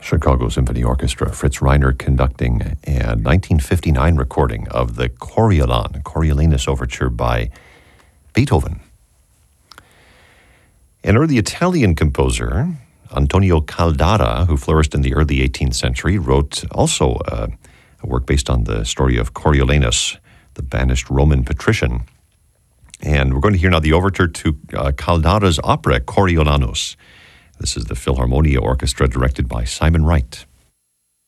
Chicago Symphony Orchestra, Fritz Reiner conducting a 1959 recording of the Coriolanus Overture by Beethoven. An early Italian composer, Antonio Caldara, who flourished in the early 18th century, wrote also a work based on the story of Coriolanus, the banished Roman patrician. And we're going to hear now the overture to Caldara's opera, Coriolanus. This is the Philharmonia Orchestra, directed by Simon Wright.